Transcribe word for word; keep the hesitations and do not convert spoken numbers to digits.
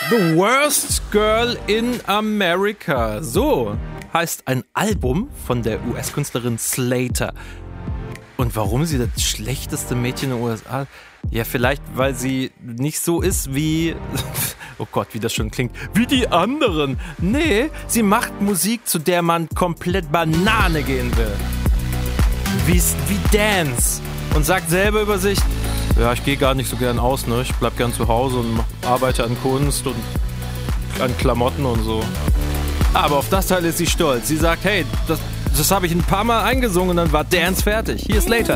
The Worst Girl in America. So heißt ein Album von der U S-Künstlerin Slater. Und warum sie das schlechteste Mädchen in den U S A? Ja, vielleicht, weil sie nicht so ist wie... Oh Gott, wie das schon klingt. Wie die anderen. Nee, sie macht Musik, zu der man komplett Banane gehen will. Wie, wie Dance. Und sagt selber über sich... Ja, ich gehe gar nicht so gern aus, ne? Ich bleib gern zu Hause und arbeite an Kunst und an Klamotten und so. Aber auf das Teil ist sie stolz. Sie sagt, hey, das, das habe ich ein paar Mal eingesungen und dann war Dance fertig. Hier ist Slater.